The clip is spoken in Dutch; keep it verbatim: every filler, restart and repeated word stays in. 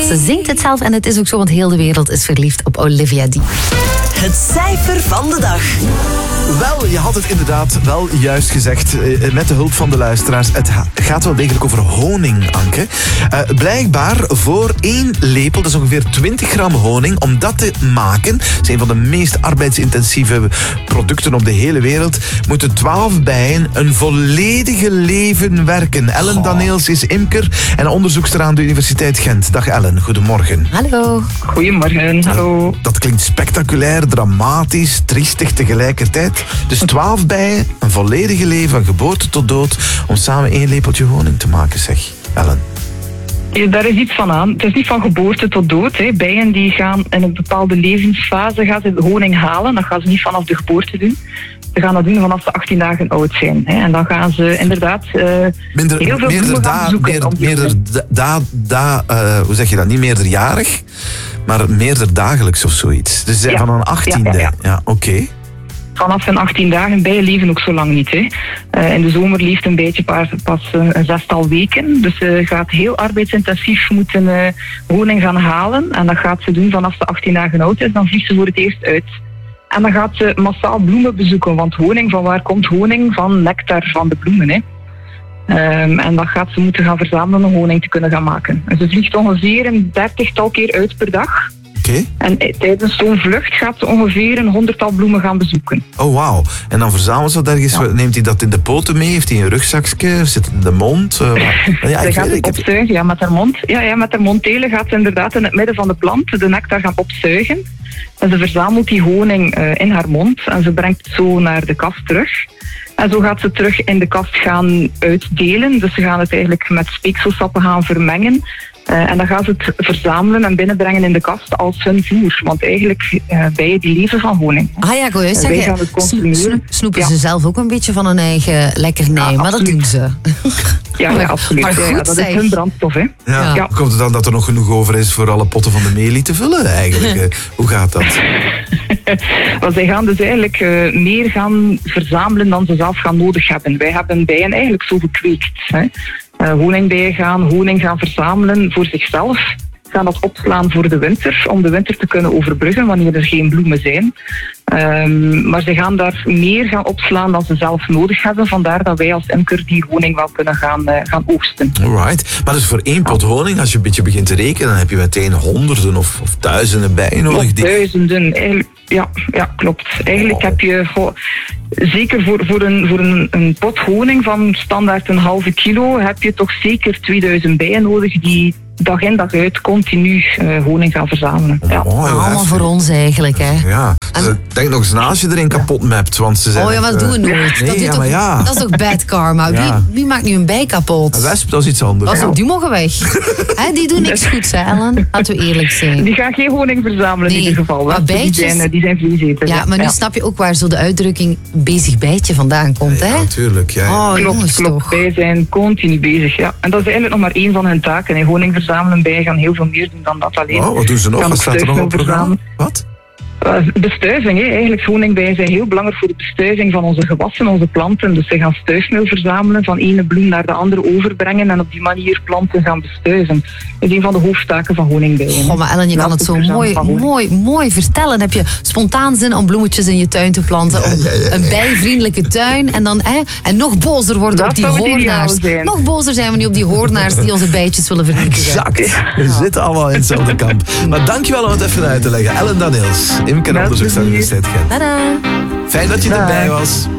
Ze zingt het zelf en het is ook zo, want heel de wereld is verliefd op Olivia Dean. Het cijfer van de dag. Wel, je had het inderdaad wel juist gezegd, eh, met de hulp van de luisteraars. Het ha- gaat wel degelijk over honing, Anke. Uh, blijkbaar voor één lepel, dat is ongeveer twintig gram honing, om dat te maken, dat is een van de meest arbeidsintensieve producten op de hele wereld, moeten twaalf bijen een volledige leven werken. Ellen Daneels is imker en onderzoekster aan de Universiteit Gent. Dag Ellen, goedemorgen. Hallo. Goedemorgen, hallo. Dat klinkt spectaculair, dramatisch, triestig tegelijkertijd. Dus twaalf bijen, een volledige leven van geboorte tot dood, om samen één lepeltje honing te maken, zeg Ellen. Ja, daar is iets van aan. Het is niet van geboorte tot dood. Hè. Bijen die gaan in een bepaalde levensfase gaan ze honing halen. Dat gaan ze niet vanaf de geboorte doen. Ze gaan dat doen vanaf ze achttien dagen oud zijn. Hè. En dan gaan ze inderdaad uh, Minder, heel veel bloemen gaan bezoeken. Meer, om die meerder, da, da, uh, hoe zeg je dat? Niet meerderjarig, maar meerderdagelijks of zoiets. Dus ja, van een achttiende. Ja, ja, ja. ja oké. Okay. Vanaf hun achttien dagen, bijen leven ook zo lang niet. Hè. Uh, in de zomer leeft een beetje pas, pas uh, een zestal weken. Dus ze uh, gaat heel arbeidsintensief moeten uh, honing gaan halen. En dat gaat ze doen vanaf ze achttien dagen oud is. Dan vliegt ze voor het eerst uit. En dan gaat ze massaal bloemen bezoeken. Want honing, van waar komt honing? Van nectar van de bloemen. Hè. Um, en dan gaat ze moeten gaan verzamelen om honing te kunnen gaan maken. En ze vliegt ongeveer een dertigtal keer uit per dag. Okay. En tijdens zo'n vlucht gaat ze ongeveer een honderdtal bloemen gaan bezoeken. Oh, wauw. En dan verzamelt ze dat ergens. Ja. Neemt hij dat in de poten mee? Heeft hij een rugzakje? Zit het in de mond? Uh, ja, ze gaat het opzuigen, ja, met haar mond. Ja, ja, met haar mondtelen gaat ze inderdaad in het midden van de plant de nectar gaan opzuigen. En ze verzamelt die honing uh, in haar mond en ze brengt het zo naar de kast terug. En zo gaat ze terug in de kast gaan uitdelen. Dus ze gaan het eigenlijk met speekselsappen gaan vermengen. Uh, en dan gaan ze het verzamelen en binnenbrengen in de kast als hun voer. Want eigenlijk, uh, bijen die leven van honing. Ah ja, ik wil juist zeggen, gaan het consumeren. Snoepen ja. ze zelf ook een beetje van hun eigen lekkernij, ja, maar dat doen ze. Ja, ja absoluut. Maar goed, ja, dat zeg. is hun brandstof, hè. Ja. Ja. Komt het dan dat er nog genoeg over is voor alle potten van de melie te vullen, eigenlijk? Hoe gaat dat? Want zij gaan dus eigenlijk uh, meer gaan verzamelen dan ze zelf gaan nodig hebben. Wij hebben bijen eigenlijk zo gekweekt, hè. Uh, honingbijen gaan honing gaan verzamelen voor zichzelf. Gaan dat opslaan voor de winter, om de winter te kunnen overbruggen wanneer er geen bloemen zijn. Um, maar ze gaan daar meer gaan opslaan dan ze zelf nodig hebben. Vandaar dat wij als imker die honing wel kunnen gaan, uh, gaan oogsten. Alright. Maar dus voor één pot honing, als je een beetje begint te rekenen, dan heb je meteen honderden of, of duizenden bijen nodig. Die... Duizenden, eigenlijk. Ja, ja, klopt. Eigenlijk oh. heb je, goh, zeker voor, voor, een, voor een, een pot honing van standaard een halve kilo, heb je toch zeker tweeduizend bijen nodig die dag in dag uit continu uh, honing gaan verzamelen. Ja. Oh, allemaal voor ons eigenlijk, hè. Ja. Dus en... denk nog eens na als je erin kapot mapt, want ze zijn... Oh ja, maar dat doen we nooit. Nee, dat, ja, toch, ja. dat is toch bad karma? Ja. Wie, wie maakt nu een bij kapot? Een wesp, dat is iets anders. Dat is, die mogen weg. He, die doen niks goeds, hè, Ellen? Laten we eerlijk zijn. Die gaan geen honing verzamelen nee. in ieder geval. Maar bijtjes... Die zijn, die zijn vleeseters. Ja, maar nu ja. snap je ook waar zo de uitdrukking bezig bijtje vandaan komt, hè? Ja, natuurlijk. Ja, ja. Oh, klopt, jongens klopt. toch. Wij zijn continu bezig, ja. En dat is eigenlijk nog maar één van hun taken. Hè. Honing verzamelen, bijen gaan heel veel meer doen dan dat alleen. Oh, wat doen ze nog? Wat staat er nog op het programma? Wat? Bestuiving, hè. Eigenlijk honingbijen zijn heel belangrijk voor de bestuiving van onze gewassen, onze planten. Dus ze gaan stuifmeel verzamelen, van ene bloem naar de andere overbrengen en op die manier planten gaan bestuiven. Dat is een van de hoofdtaken van honingbijen. Oh, maar Ellen, je kan het zo mooi, mooi, mooi vertellen. Heb je spontaan zin om bloemetjes in je tuin te planten, om ja, ja, ja. een bijvriendelijke tuin en dan hè, en nog bozer worden dat op die hoornaars. Nog bozer zijn we nu op die hoornaars die onze bijtjes willen vernietigen. Exact. We zitten allemaal in hetzelfde kamp. Maar dankjewel om het even uit te leggen. Ellen Daneels, imker en onderzoekster aan de Universiteit Gent. Tada. Fijn dat je erbij was.